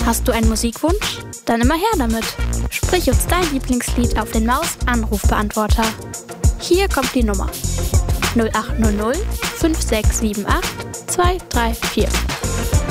Hast du einen Musikwunsch? Dann immer her damit. Sprich uns dein Lieblingslied auf den Maus-Anrufbeantworter. Hier kommt die Nummer: 0800 5678 234.